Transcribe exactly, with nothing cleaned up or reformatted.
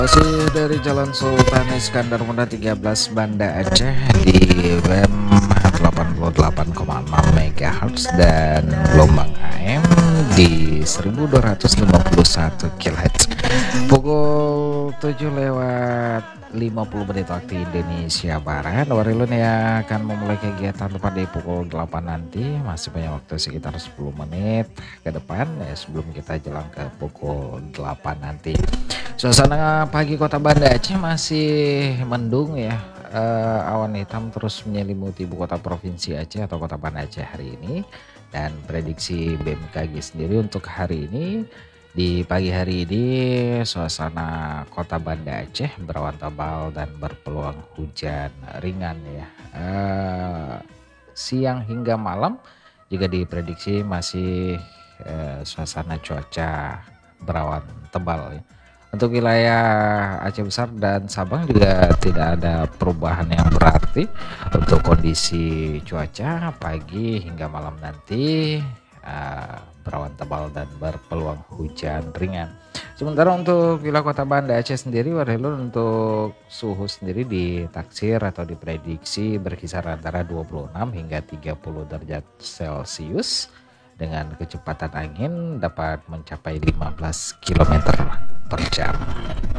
Masih dari Jalan Sultan Iskandar Muda tiga belas Banda Aceh di W E M delapan puluh delapan koma enam megahertz dan gelombang A M di seribu dua ratus lima puluh satu kilohertz. Pukul tujuh lewat lima puluh menit waktu Indonesia Barat. Warilun ya akan memulai kegiatan tepat di pukul delapan nanti. Masih banyak waktu sekitar sepuluh menit ke depan ya sebelum kita jelang ke pukul delapan nanti. Suasana pagi kota Banda Aceh masih mendung ya. Eh, awan hitam terus menyelimuti ibu kota provinsi Aceh atau kota Banda Aceh hari ini. Dan prediksi B M K G sendiri untuk hari ini, di pagi hari ini suasana kota Banda Aceh berawan tebal dan berpeluang hujan ringan ya. Eh, siang hingga malam juga diprediksi masih eh, suasana cuaca berawan tebal ya. Untuk wilayah Aceh Besar dan Sabang juga tidak ada perubahan yang berarti untuk kondisi cuaca pagi hingga malam nanti uh, berawan tebal dan berpeluang hujan ringan. Sementara untuk wilayah kota Banda Aceh sendiri, Warhelun, untuk suhu sendiri ditaksir atau diprediksi berkisar antara dua puluh enam hingga tiga puluh derajat Celcius dengan kecepatan angin dapat mencapai lima belas kilometer per jam.